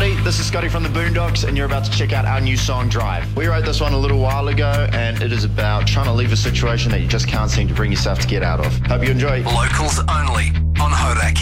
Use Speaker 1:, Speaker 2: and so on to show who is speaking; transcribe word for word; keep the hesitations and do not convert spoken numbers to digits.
Speaker 1: Hey, this is Scotty from the Boondocks, and you're about to check out our new song, Drive. We wrote this one a little while ago, and it is about trying to leave a situation that you just can't seem to bring yourself to get out of. Hope you enjoy.
Speaker 2: Locals only on Hodaki.